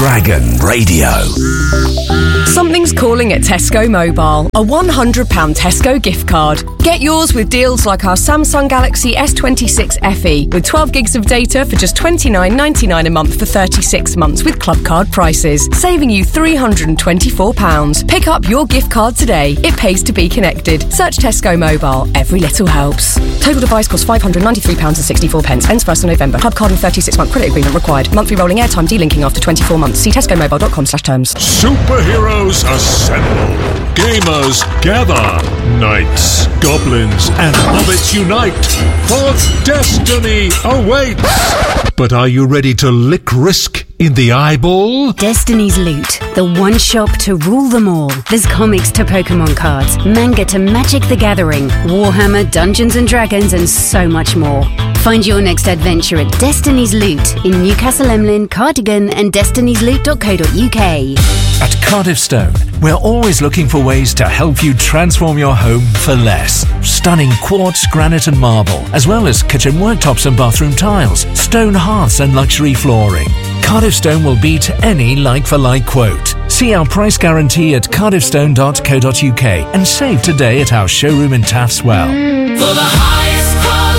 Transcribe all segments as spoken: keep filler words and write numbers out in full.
Dragon Radio. Something's calling at Tesco Mobile. A one hundred pounds Tesco gift card. Get yours with deals like our Samsung Galaxy S twenty-six F E with twelve gigs of data for just twenty-nine ninety-nine a month for thirty-six months with club card prices, saving you three hundred twenty-four pounds. Pick up your gift card today. It pays to be connected. Search Tesco Mobile. Every little helps. Total device costs five hundred ninety-three pounds sixty-four. Ends first of November. Club card and thirty-six month credit agreement required. Monthly rolling airtime delinking after twenty-four months. See tesco mobile dot com slash terms. Superheroes assemble. Gamers gather. Knights, goblins and hobbits unite. For destiny awaits. But are you ready to lick risk in the eyeball? Destiny's Loot, the one shop to rule them all. There's comics to Pokemon cards, manga to Magic the Gathering, Warhammer, Dungeons and Dragons, and so much more. Find your next adventure at Destiny's Loot in Newcastle Emlyn, Cardigan and destinies loot dot co dot uk. At Cardiff Stone, we're always looking for ways to help you transform your home for less. Stunning quartz, granite and marble, as well as kitchen worktops and bathroom tiles, stone hearths and luxury flooring. Cardiff Stone will beat any like-for-like quote. See our price guarantee at cardiff stone dot co dot uk and save today at our showroom in Taffs Well. For the highest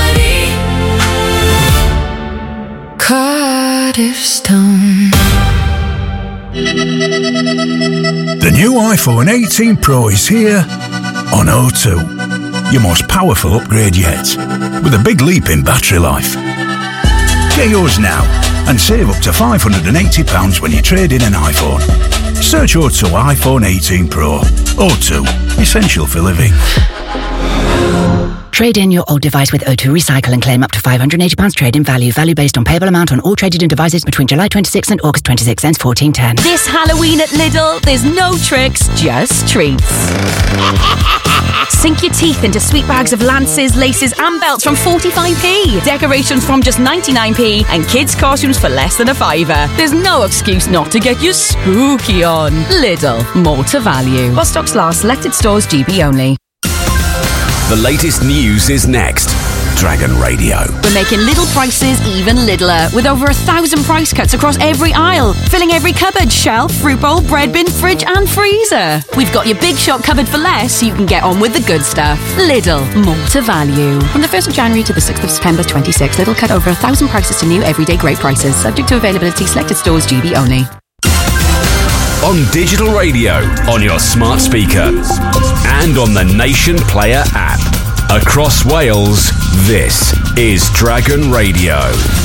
quality, Cardiff Stone. The new iPhone eighteen Pro is here on O two. Your most powerful upgrade yet, with a big leap in battery life. Get yours now and save up to five hundred eighty pounds when you trade in an iPhone. Search O two iPhone eighteen Pro. O two, essential for living. Trade in your old device with O two Recycle and claim up to five hundred eighty pounds trade-in value. Value based on payable amount on all traded in devices between July twenty-sixth and August twenty-sixth. Ends fourteen ten. This Halloween at Lidl, there's no tricks, just treats. Sink your teeth into sweet bags of lances, laces and belts from forty-five p. Decorations from just ninety-nine p. And kids' costumes for less than a fiver. There's no excuse not to get your spooky on. Lidl, more to value. While stocks last, selected stores G B only. The latest news is next. Dragon Radio. We're making Lidl prices even Lidler, with over a thousand price cuts across every aisle, filling every cupboard, shelf, fruit bowl, bread bin, fridge and freezer. We've got your big shop covered for less, so you can get on with the good stuff. Lidl, more to value. From the first of January to the sixth of September twenty-six, Lidl cut over a thousand prices to new everyday great prices, subject to availability, selected stores G B only. On digital radio, on your smart speaker, and on the Nation Player app. Across Wales, this is Dragon Radio.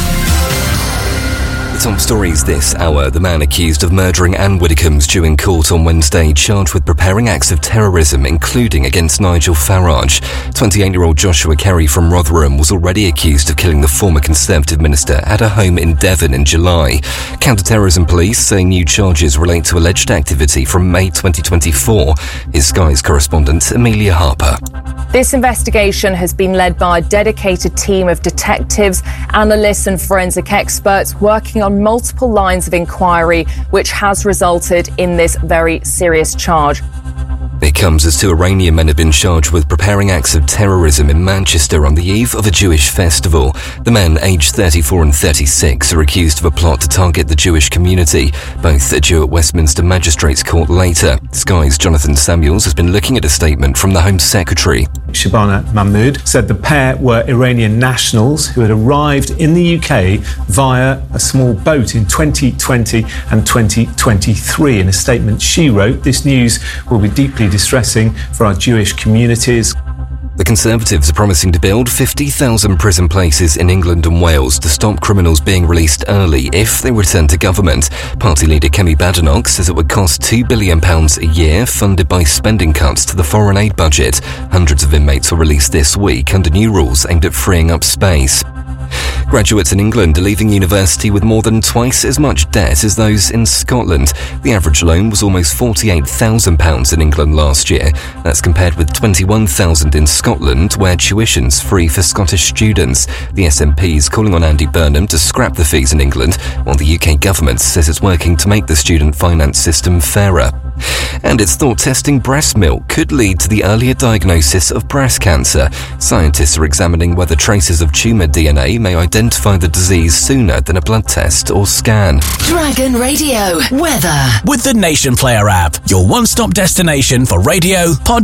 The top stories this hour. The man accused of murdering Anne Widdecombe's due in court on Wednesday, charged with preparing acts of terrorism, including against Nigel Farage. twenty-eight-year-old Joshua Kerry from Rotherham was already accused of killing the former Conservative minister at a home in Devon in July. Counter-terrorism police say new charges relate to alleged activity from May twenty twenty-four. Is Sky's correspondent Amelia Harper. This investigation has been led by a dedicated team of detectives, analysts and forensic experts working on multiple lines of inquiry, which has resulted in this very serious charge. It comes as two Iranian men have been charged with preparing acts of terrorism in Manchester on the eve of a Jewish festival. The men, aged thirty-four and thirty-six, are accused of a plot to target the Jewish community. Both are due at Westminster Magistrates Court later. Sky's Jonathan Samuels has been looking at a statement from the Home Secretary. Shabana Mahmood said the pair were Iranian nationals who had arrived in the U K via a small boat in twenty twenty and twenty twenty-three. In a statement she wrote, "This news will be deeply distressing for our Jewish communities." The Conservatives are promising to build fifty thousand prison places in England and Wales to stop criminals being released early if they return to government. Party leader Kemi Badenoch says it would cost two billion pounds a year, funded by spending cuts to the foreign aid budget. Hundreds of inmates were released this week under new rules aimed at freeing up space. Graduates in England are leaving university with more than twice as much debt as those in Scotland. The average loan was almost forty-eight thousand pounds in England last year. That's compared with twenty-one thousand pounds in Scotland, where tuition's free for Scottish students. The S N P is calling on Andy Burnham to scrap the fees in England, while the U K government says it's working to make the student finance system fairer. And it's thought testing breast milk could lead to the earlier diagnosis of breast cancer. Scientists are examining whether traces of tumour D N A may identify the disease sooner than a blood test or scan. Dragon Radio weather with the Nation Player app, your one-stop destination for radio, podcast,